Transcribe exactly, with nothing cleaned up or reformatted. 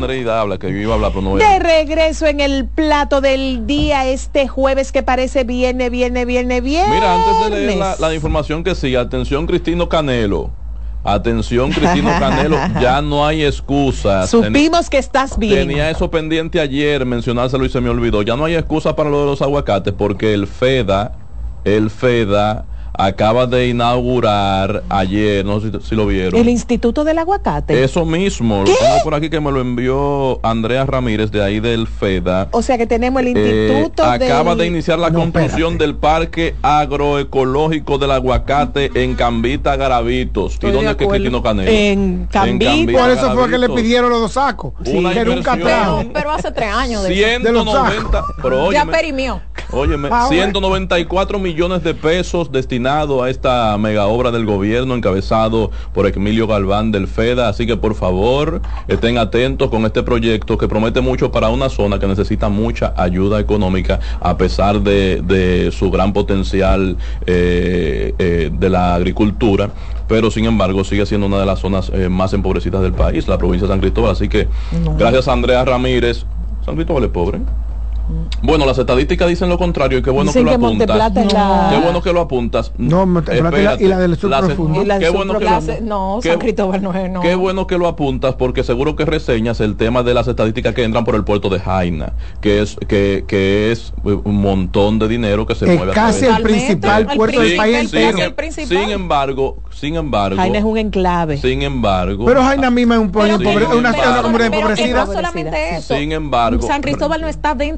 Andreida habla, que yo iba a hablar, pero no voy De a... regreso en el plato del día este jueves que parece viene, viene, viene, viene. Mira, antes de leer la, la información que sigue, atención Cristino Canelo. Atención Cristino Canelo, ya no hay excusas. Supimos Ten, que estás bien. Tenía eso pendiente ayer, mencionárselo y se me olvidó. Ya no hay excusa para lo de los aguacates porque el FEDA, el FEDA acaba de inaugurar ayer, no sé si, si lo vieron. El Instituto del Aguacate. Eso mismo, ¿Qué? lo tengo por aquí que me lo envió Andrea Ramírez de ahí del FEDA. O sea que tenemos el Instituto eh, Acaba del... de iniciar la No, construcción espérate. del Parque Agroecológico del Aguacate en Cambita, Garavitos. Estoy ¿Y de dónde es que acuerdo. Cristino Canelo? En Cambita. Por eso fue que le Garavitos. pidieron los dos sacos. Una que era un inversión. catrao. Pero, pero hace tres años de eso. de los ciento noventa, pero Ya óyeme, perimió. óyeme, Ah, bueno. ciento noventa y cuatro millones de pesos destinados a esta mega obra del gobierno encabezado por Emilio Galván del FEDA, así que por favor estén atentos con este proyecto que promete mucho para una zona que necesita mucha ayuda económica a pesar de, de su gran potencial eh, eh, de la agricultura, pero sin embargo sigue siendo una de las zonas eh, más empobrecidas del país, la provincia de San Cristóbal, así que No. gracias a Andrea Ramírez. San Cristóbal es pobre. Bueno, las estadísticas dicen lo contrario y qué bueno Dicen que lo que Monteplata apuntas. es la... Qué bueno que lo apuntas. No, Monteplata y la- y la del sur Las- profundo. Y la del Qué sur bueno que profundo. lo- No, qué- San Cristóbal no es, no. Qué bueno que lo apuntas porque seguro que reseñas el tema de las estadísticas que entran por el puerto de Jaina, que es que, que es un montón de dinero que se Es mueve a casi través el de- principal el puerto del principal, país el entero. casi el sin, principal. sin embargo, sin embargo, Jaina es un enclave. sin embargo, Pero Jaina misma es un pueblo Pero que empobre- no- una, pero- una comunidad pero que empobrecida. no solamente eso. sin embargo, San Cristóbal no está dentro